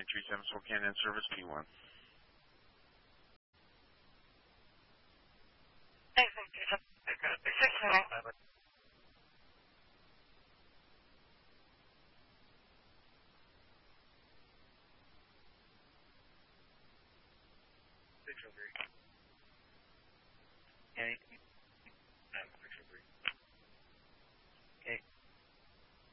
937 Spokane in service P1. Thanks, 6 minutes.